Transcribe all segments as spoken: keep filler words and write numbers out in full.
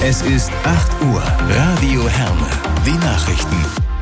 Es ist acht Uhr. Radio Herne. Die Nachrichten.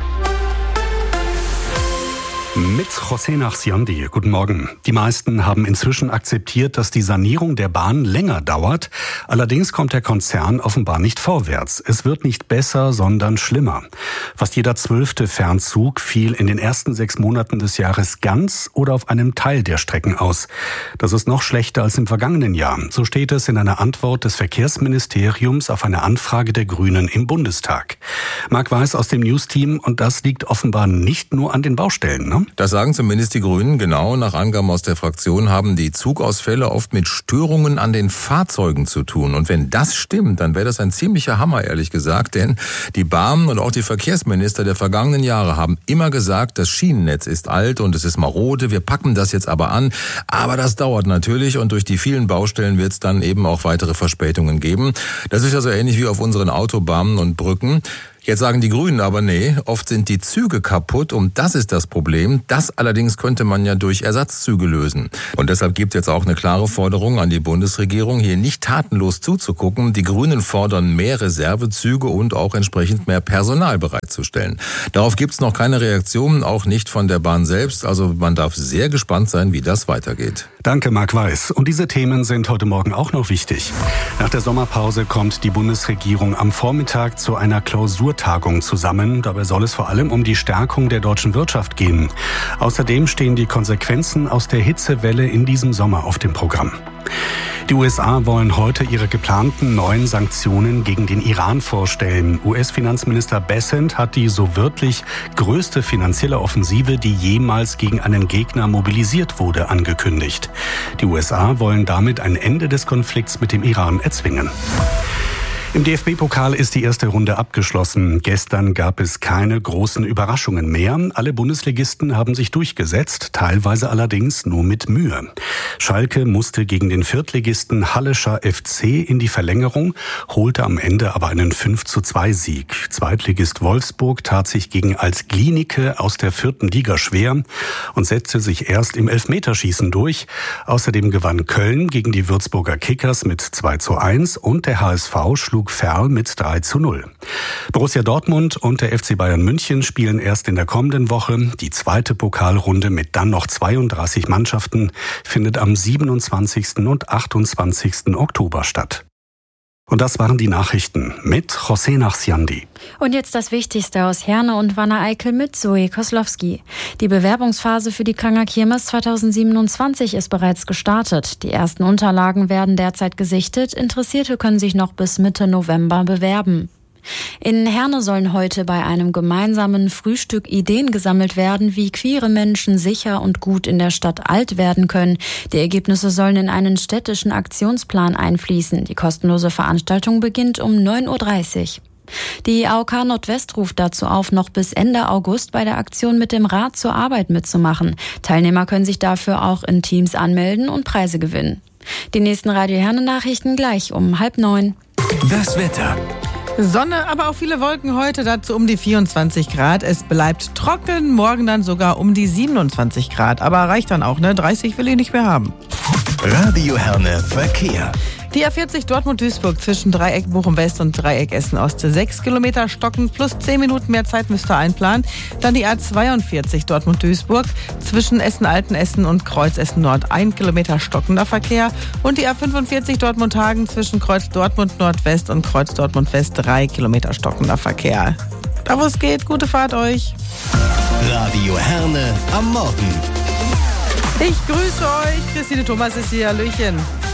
Mit José Nachsiandi. Guten Morgen. Die meisten haben inzwischen akzeptiert, dass die Sanierung der Bahn länger dauert. Allerdings kommt der Konzern offenbar nicht vorwärts. Es wird nicht besser, sondern schlimmer. Fast jeder zwölfte Fernzug fiel in den ersten sechs Monaten des Jahres ganz oder auf einem Teil der Strecken aus. Das ist noch schlechter als im vergangenen Jahr. So steht es in einer Antwort des Verkehrsministeriums auf eine Anfrage der Grünen im Bundestag. Marc Weiß aus dem News-Team, und das liegt offenbar nicht nur an den Baustellen, ne? Das sagen zumindest die Grünen, genau. Nach Angaben aus der Fraktion haben die Zugausfälle oft mit Störungen an den Fahrzeugen zu tun. Und wenn das stimmt, dann wäre das ein ziemlicher Hammer, ehrlich gesagt. Denn die Bahn und auch die Verkehrsminister der vergangenen Jahre haben immer gesagt, das Schienennetz ist alt und es ist marode. Wir packen das jetzt aber an. Aber das dauert natürlich und durch die vielen Baustellen wird es dann eben auch weitere Verspätungen geben. Das ist ja so ähnlich wie auf unseren Autobahnen und Brücken. Jetzt sagen die Grünen aber, nee, oft sind die Züge kaputt und das ist das Problem. Das allerdings könnte man ja durch Ersatzzüge lösen. Und deshalb gibt es jetzt auch eine klare Forderung an die Bundesregierung, hier nicht tatenlos zuzugucken. Die Grünen fordern mehr Reservezüge und auch entsprechend mehr Personal bereitzustellen. Darauf gibt es noch keine Reaktion, auch nicht von der Bahn selbst. Also man darf sehr gespannt sein, wie das weitergeht. Danke, Marc Weiß. Und diese Themen sind heute Morgen auch noch wichtig. Nach der Sommerpause kommt die Bundesregierung am Vormittag zu einer Klausurtagung zusammen. Dabei soll es vor allem um die Stärkung der deutschen Wirtschaft gehen. Außerdem stehen die Konsequenzen aus der Hitzewelle in diesem Sommer auf dem Programm. Die U S A wollen heute ihre geplanten neuen Sanktionen gegen den Iran vorstellen. U S-Finanzminister Bessent hat die so wörtlich größte finanzielle Offensive, die jemals gegen einen Gegner mobilisiert wurde, angekündigt. Die U S A wollen damit ein Ende des Konflikts mit dem Iran erzwingen. Im D F B-Pokal ist die erste Runde abgeschlossen. Gestern gab es keine großen Überraschungen mehr. Alle Bundesligisten haben sich durchgesetzt, teilweise allerdings nur mit Mühe. Schalke musste gegen den Viertligisten Hallescher F C in die Verlängerung, holte am Ende aber einen fünf zu zwei Sieg. Zweitligist Wolfsburg tat sich gegen Altglienicke aus der vierten Liga schwer und setzte sich erst im Elfmeterschießen durch. Außerdem gewann Köln gegen die Würzburger Kickers mit zwei zu eins und der H S V schlug Ferl mit drei zu null. Borussia Dortmund und der F C Bayern München spielen erst in der kommenden Woche. Die zweite Pokalrunde mit dann noch zweiunddreißig Mannschaften findet am siebenundzwanzigsten und achtundzwanzigsten Oktober statt. Und das waren die Nachrichten mit José Nachsiandi. Und jetzt das Wichtigste aus Herne und Wanne-Eickel mit Zoe Koslowski. Die Bewerbungsphase für die Kranger Kirmes zweitausendsiebenundzwanzig ist bereits gestartet. Die ersten Unterlagen werden derzeit gesichtet. Interessierte können sich noch bis Mitte November bewerben. In Herne sollen heute bei einem gemeinsamen Frühstück Ideen gesammelt werden, wie queere Menschen sicher und gut in der Stadt alt werden können. Die Ergebnisse sollen in einen städtischen Aktionsplan einfließen. Die kostenlose Veranstaltung beginnt um neun Uhr dreißig. Die A O K Nordwest ruft dazu auf, noch bis Ende August bei der Aktion mit dem Rad zur Arbeit mitzumachen. Teilnehmer können sich dafür auch in Teams anmelden und Preise gewinnen. Die nächsten Radio Herne Nachrichten gleich um halb neun. Das Wetter. Sonne, aber auch viele Wolken heute, dazu um die vierundzwanzig Grad. Es bleibt trocken, morgen dann sogar um die siebenundzwanzig Grad. Aber reicht dann auch, ne? dreißig will ich nicht mehr haben. Radio Herne Verkehr. Die A vierzig Dortmund-Duisburg zwischen Dreieck Bochum-West und Dreieck Essen-Ost. Sechs Kilometer stocken plus zehn Minuten mehr Zeit müsst ihr einplanen. Dann die A zweiundvierzig Dortmund-Duisburg zwischen Essen-Altenessen und Kreuz Essen-Nord. Ein Kilometer stockender Verkehr. Und die A fünfundvierzig Dortmund-Hagen zwischen Kreuz Dortmund-Nordwest und Kreuz Dortmund-West. Drei Kilometer stockender Verkehr. Da wo es geht, gute Fahrt euch. Radio Herne am Morgen. Ich grüße euch. Christine Thomas ist hier. Hallöchen.